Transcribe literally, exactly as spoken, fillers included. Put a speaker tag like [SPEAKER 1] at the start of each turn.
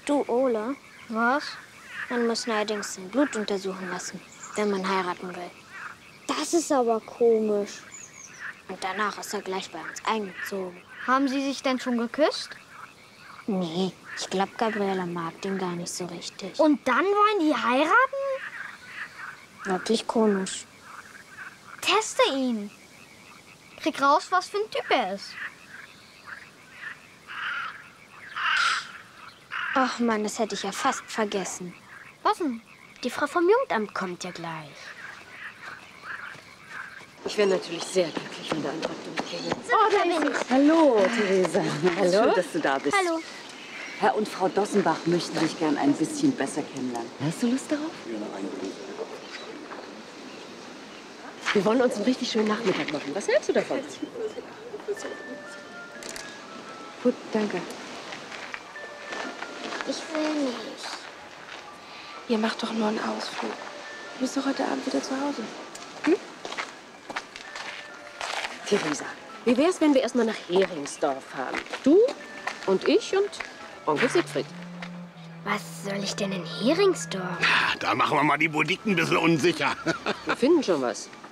[SPEAKER 1] Du, Ole,
[SPEAKER 2] Was?
[SPEAKER 1] man muss neuerdings sein Blut untersuchen lassen, wenn man heiraten will.
[SPEAKER 2] Das ist aber komisch.
[SPEAKER 1] Und danach ist er gleich bei uns eingezogen.
[SPEAKER 2] Haben Sie sich denn schon geküsst?
[SPEAKER 1] Nee, ich glaube, Gabriela mag den gar nicht so richtig.
[SPEAKER 2] Und dann wollen die heiraten?
[SPEAKER 1] Wirklich komisch.
[SPEAKER 2] Teste ihn. Krieg raus, was für ein Typ er ist.
[SPEAKER 1] Ach Mann, das hätte ich ja fast vergessen.
[SPEAKER 2] Was denn?
[SPEAKER 1] Die Frau vom Jugendamt kommt ja gleich.
[SPEAKER 3] Ich wäre natürlich sehr glücklich, wenn der Antrag durchkäme.
[SPEAKER 2] Oh, da bin ich.
[SPEAKER 3] Hallo, Theresa.
[SPEAKER 2] Hallo.
[SPEAKER 3] Schön, dass du da bist.
[SPEAKER 2] Hallo.
[SPEAKER 3] Herr und Frau Dossenbach möchten sich gern ein bisschen besser kennenlernen. Hast du Lust darauf? Wir wollen uns einen richtig schönen Nachmittag machen. Was hältst du davon? Gut, danke.
[SPEAKER 1] Ich will nicht.
[SPEAKER 4] Ihr macht doch nur einen Ausflug. Du bist doch heute Abend wieder zu Hause. Hm?
[SPEAKER 3] Theresa, wie wär's, wenn wir erstmal nach Heringsdorf fahren? Du und ich und Onkel Siegfried.
[SPEAKER 1] Was soll ich denn in Heringsdorf?
[SPEAKER 5] Da machen wir mal die Boutique ein bisschen unsicher.
[SPEAKER 3] Wir finden schon was.